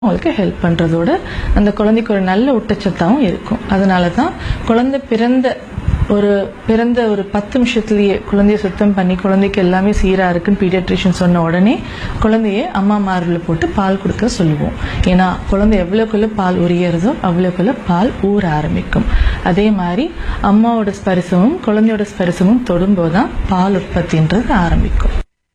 அவங்களுக்கு ஹெல்ப் பண்றதோட அந்த குழந்தைக்கு ஒரு நல்ல ஊட்டச்சத்தாவும் இருக்கும். அதனால தான் குழந்தை பிறந்த ஒரு 10 நிமிஷத்துலயே குழந்தைய சுத்தம் பண்ணி குழந்தைக்கு எல்லாமே சீரா இருக்குன்னு பீடியாட்ரிஷியன் சொன்ன உடனே குழந்தைய அம்மா மார்பில் போட்டு பால் கொடுக்க சொல்லுவோம். ஏன்னா குழந்தை எவ்வளவுக்குள்ள பால் உரியறதோ அவ்வளவுக்குள்ள பால் ஊற ஆரம்பிக்கும். அதே மாதிரி அம்மாவோட ஸ்பரிசமும் குழந்தையோட ஸ்பரிசமும் தொடும்போதுதான் பால் உற்பத்தின்றது ஆரம்பிக்கும்.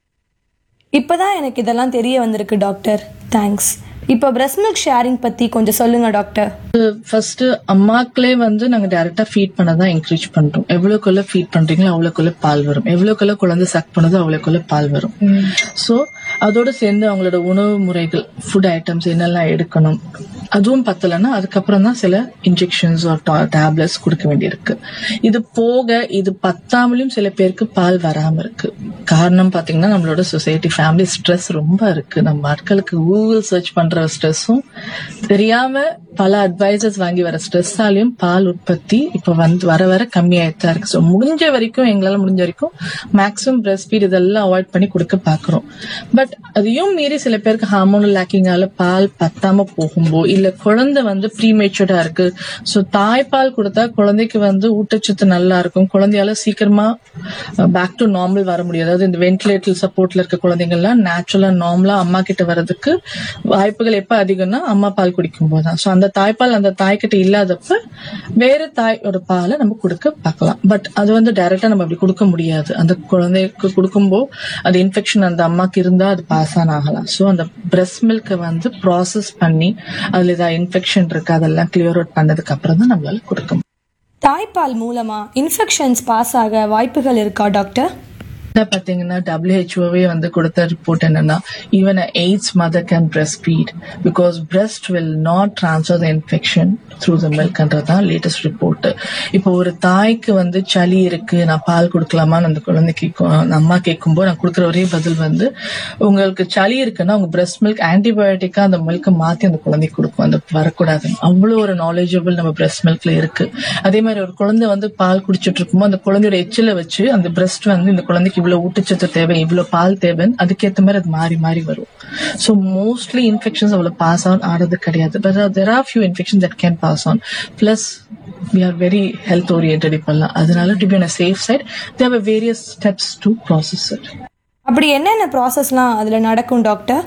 இப்பதான் எனக்கு இதெல்லாம் தெரிய வந்திருக்கு டாக்டர். தேங்க்ஸ். இப்போ பிரஸ்ட் மில்க் ஷேரிங் பத்தி கொஞ்சம் சொல்லுங்க டாக்டர். ஃபர்ஸ்ட் அம்மாக்களே நாங்க டைரக்டா ஃபீட் பண்ணதான் என்கரேஜ் பண்றோம். எவ்வளவுக்குள்ள ஃபீட் பண்றீங்களோ அவ்வளவுக்குள்ள பால் வரும். எவ்வளவுக்குள்ள குழந்தை சக் பண்ணதோ அவ்வளவுக்குள்ள பால் வரும். சோ அதோட சேர்ந்து அவங்களோட உணவு முறைகள், ஃபுட் ஐட்டம்ஸ் என்னெல்லாம் எடுக்கணும் அதுவும் பத்தலைன்னா அதுக்கப்புறம் தான் சில இன்ஜெக்ஷன்ஸ் டேப்லெட்ஸ் கொடுக்க வேண்டியிருக்கு. இது போக இது பத்தாமலும் சில பேருக்கு பால் வராம இருக்கு. காரணம் பாத்தீங்கன்னா நம்மளோட சொசைட்டி ஃபேமிலி ஸ்ட்ரெஸ் ரொம்ப இருக்கு. நம்ம ஆட்களுக்கு கூகுள் சர்ச் பண்ற ஸ்ட்ரெஸ்ஸும் தெரியாம பல அட்வைசஸ் வாங்கி வர ஸ்ட்ரெஸ்ஸாலையும் பால் உற்பத்தி இப்ப வர வர கம்மியாயிட்டா இருக்கு. ஸோ எங்களால முடிஞ்ச வரைக்கும் மேக்ஸிமம் பிரஸ்ட் ஃபீட் இதெல்லாம் அவாய்ட் பண்ணி கொடுக்க பாக்குறோம். பட் அதையும் மீறி சில பேருக்கு ஹார்மோனல் லேக்கிங்கால பால் பத்தாம போகும்போ இல்ல குழந்தை ப்ரீமேச்சர்டா இருக்கு. ஸோ தாய்ப்பால் கொடுத்தா குழந்தைக்கு ஊட்டச்சத்து நல்லா இருக்கும். குழந்தையால சீக்கிரமா பேக் டு நார்மல் வர முடியாது. அதாவது இந்த வென்டிலேட்டர் சப்போர்ட்ல இருக்க குழந்தைங்கள்லாம் நேச்சுரலா நார்மலா அம்மா கிட்ட வர்றதுக்கு வாய்ப்புகள் எப்ப அதிகம்னா அம்மா பால் குடிக்கும் போதுதான். ஸோ அந்த தாய்ப்பால் அந்த தாய்கிட்ட இல்லாதப்ப வேற தாயோட பாலை நம்ம கொடுக்க பார்க்கலாம். பட் அது டைரக்டா நம்ம அப்படி கொடுக்க முடியாது. அந்த குழந்தைக்கு கொடுக்கும்போது அது இன்ஃபெக்ஷன் அந்த அம்மாக்கு இருந்தா அது பாஸ் ஆகலாம். ஸோ அந்த பிரஸ்ட் மில்கை ப்ராசஸ் பண்ணி அதுல ஏதாவது இன்ஃபெக்ஷன் இருக்கு அதெல்லாம் கிளியர் அவுட் பண்ணதுக்கு அப்புறம் தான் நம்மளால கொடுக்க முடியும். தாய்ப்பால் மூலமா இன்ஃபெக்ஷன்ஸ் பாஸ் ஆக வாய்ப்புகள் இருக்கா டாக்டர்? பாத்தீங்கன்னா WHO கொடுத்த ரிப்போர்ட் என்னன்னா even an AIDS mother can breastfeed because breast will not transfer the infection through the milk என்றதான் latest report. இப்போ ஒரு தாய்க்கு சளி இருக்கு, நான் பால் கொடுக்கலாமான்னு அந்த குழந்தைக்கு அம்மா கேட்கும்போது நான் கொடுக்குற ஒரே பதில் உங்களுக்கு சளி இருக்குன்னா உங்க பிரஸ்ட் மில்க் ஆன்டிபயோட்டிக்கா அந்த மில்க் மாத்தி அந்த குழந்தைக்கு கொடுக்கும். அந்த வரக்கூடாது. அவ்வளவு ஒரு நாலேஜபிள் நம்ம பிரஸ்ட் மில்க்ல இருக்கு. அதே மாதிரி ஒரு குழந்தை பால் குடிச்சிட்டு இருக்கும்போது அந்த குழந்தையோட எச்சில வச்சு அந்த பிரஸ்ட் இந்த குழந்தைக்கு இவ்வளவு ஊட்டச்சத்து தேவை, இவ்வளவு பால் தேவைன்னு அதுக்கேற்ற மாதிரி அது மாறி மாறி வரும். So mostly infections அவ்வளவு pass on ஆறது கிடையாது. But there are few infections that can pass on. Plus we are very health oriented இப்பெல்லாம். அதனால to be on a safe side there are various steps to process it. அப்படி என்னென்ன ப்ராசஸ்லாம் அதுல நடக்கும் doctor?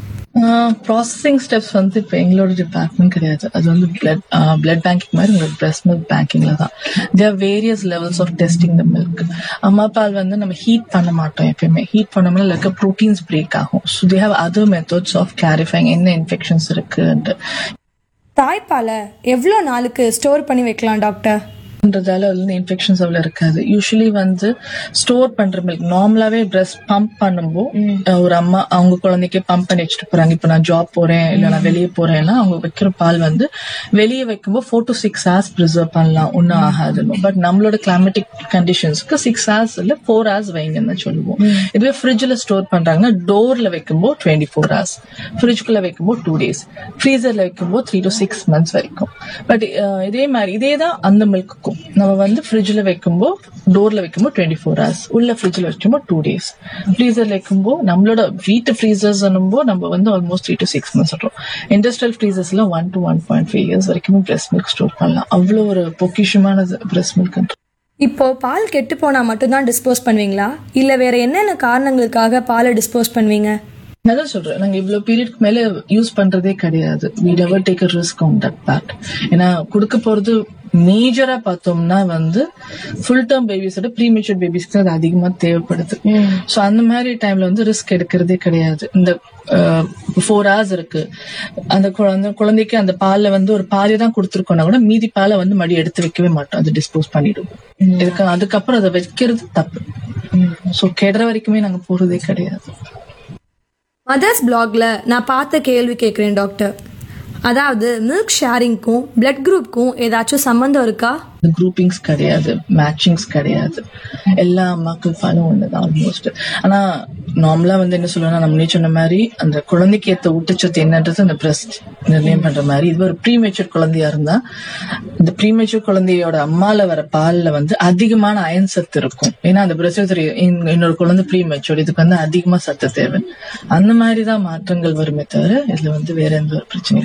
Processing steps இப்ப எங்களோட department கிடையாது. அது பிளட் பேங்கிங் மாதிரி உங்களுக்கு பிரஸ்ட் மில்க் பேங்கிங்ல தான். There are various levels of testing the milk. அம்மா பால் நம்ம ஹீட் பண்ண மாட்டோம். எப்பயுமே ஹீட் பண்ணோம்னா லைக் ப்ரோட்டீன்ஸ் பிரேக் ஆகும். So they have other methods of clarifying என்ன இன்ஃபெக்ஷன்ஸ் இருக்குன்ட்டு. தாய்ப்பாலை எவ்வளோ நாளுக்கு ஸ்டோர் பண்ணி வைக்கலாம் டாக்டர்? இன்ஃபெக்ஷன்ஸ் அவ்வளவு இருக்காது. யூஸ்வலி ஸ்டோர் பண்ற மில்க் நார்மலாவே பிரஸ்ட் பம்ப் பண்ணும்போது ஒரு அம்மா அவங்க குழந்தைக்கு பம்ப் பண்ணி வச்சுட்டு போறாங்க. இப்ப நான் ஜாப் போறேன் இல்ல நான் வெளியே போறேன்னா அவங்க வைக்கிற பால் வெளியே வைக்கும்போது 4 to 6 hours ப்ரிசர்வ் பண்ணலாம், ஒன்னும் ஆகாதுன்னு. பட் நம்மளோட கிளைமேட்டிக் கண்டிஷன்ஸ்க்கு 6 hours இல்ல 4 hours வைங்கன்னு சொல்லுவோம். இதுவே ஃப்ரிட்ஜ்ல ஸ்டோர் பண்றாங்கன்னா டோர்ல வைக்கும்போது 24 hours, ஃப்ரிட்ஜ்குள்ள வைக்கும்போது 2 days, ஃப்ரீசர்ல வைக்கும்போது 3 to 6 months வரைக்கும். பட் இதேதான் அந்த மில்க்குக்கும் நம்ம ஃப்ரிட்ஜ்ல வைக்கும்போது டோர்ல வைக்கும்போது 24 hours, உள்ள ஃப்ரிட்ஜ்ல வைக்கும்போது 2 days, ஃப்ரீசர்ல வைக்கும்போது நம்மளோட வீட்டு ஃப்ரீசர்ஸ் நம்ம ஆல்மோஸ்ட் 3 to 6 months சொல்றோம். இண்டஸ்ட்ரியல் ஃப்ரீசர்ஸ்ல 1 to 1.5 years வரைக்கும் பிரஸ்ட் மில்க் ஸ்டோர் பண்ணலாம். அவ்வளவு ஒரு பொக்கிஷமான பிரஸ்ட் மில்க். இப்போ பால் கெட்டு போனா மட்டும்தான் டிஸ்போஸ் பண்ணுவீங்களா இல்ல வேற என்னென்ன காரணங்களுக்காக பாலை டிஸ்போஸ் பண்ணுவீங்க? அதான் சொல்றேன், நாங்க இவ்வளவு பீரியட்க்கு மேல யூஸ் பண்றதே கிடையாது. we never take a risk on that part. ஏன்னா கொடுக்க போறது மேஜரா பார்த்தோம்னா ஃபுல் டேர்ம் பேபிஸோட ப்ரீமெச்சூர் பேபிஸ்க்கு அது அதிகமா தேவைப்படுது. சோ அந்த மாதிரி டைம்ல ரிஸ்க் எடுக்கிறதே கிடையாது. இந்த 4 hours இருக்கு, அந்த குழந்தைக்கு அந்த பால்ல ஒரு பாதி தான் கொடுத்துருக்கோம்னா கூட மீதி பாலை மடி எடுத்து வைக்கவே மாட்டோம், அது டிஸ்போஸ் பண்ணிடுவோம். அதுக்கப்புறம் அதை வைக்கிறது தப்பு. சோ கெடுற வரைக்குமே நாங்க போறதே கிடையாது. மதர்ஸ் பிளாக்ல நான் பார்த்த கேள்வி கேட்கிறேன் டாக்டர். அதாவது மில்க் ஷேரிங்க்கும் பிளட் குரூப்க்கும் ஏதாச்சும் சம்பந்தம் இருக்கா? குரூப்பிங்ஸ் கிடையாது, மேட்சிங்ஸ் கிடையாது. எல்லா அம்மாக்கள் பாலும் ஒண்ணுதான் ஆல்மோஸ்ட். ஆனா நார்மலா வந்து என்ன சொல்லுவேன்னா, நம்ம நீ சொன்ன மாதிரி அந்த குழந்தைக்கு ஏற்ற ஊட்டச்சத்து என்னன்றது அந்த பிரஸ்ட் நிர்ணயம் பண்ற மாதிரி, இது ஒரு ப்ரீமெச்சூர் குழந்தையா இருந்தா இந்த ப்ரீமெச்சூர் குழந்தையோட அம்மால வர பால்ல வந்து அதிகமான அயன் சத்து இருக்கும். ஏன்னா அந்த பிரசவ இன்னொரு குழந்தை ப்ரீமெச்சூர், இதுக்கு வந்து அதிகமா சத்து தேவை. அந்த மாதிரிதான் மாற்றங்கள் வருமே தவிர இதுல வந்து வேற எந்த ஒரு பிரச்சனையும்